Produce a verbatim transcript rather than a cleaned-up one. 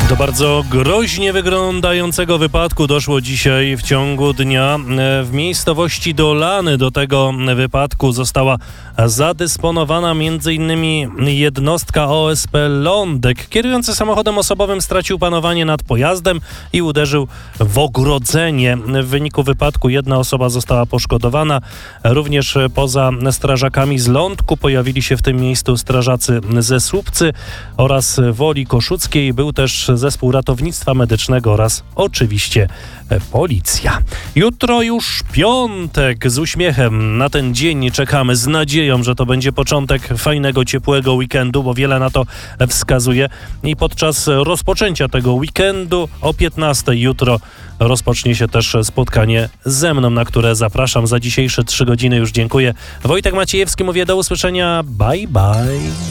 Do bardzo groźnie wyglądającego wypadku doszło dzisiaj w ciągu dnia w miejscowości Dolany. Do tego wypadku została zadysponowana między innymi jednostka O S P Lądek. Kierujący samochodem osobowym stracił panowanie nad pojazdem i uderzył w ogrodzenie. W wyniku wypadku jedna osoba została poszkodowana. Również poza strażakami z Lądku pojawili się w tym miejscu strażacy ze Słupcy oraz Woli Koszuckiej. Był też zespół ratownictwa medycznego oraz oczywiście policja. Jutro już piątek. Z uśmiechem na ten dzień czekamy, z nadzieją, że to będzie początek fajnego, ciepłego weekendu, bo wiele na to wskazuje. I podczas rozpoczęcia tego weekendu o piętnastej jutro rozpocznie się też spotkanie ze mną, na które zapraszam. Za dzisiejsze trzy godziny już dziękuję. Wojtek Maciejewski, mówię do usłyszenia. Bye, bye.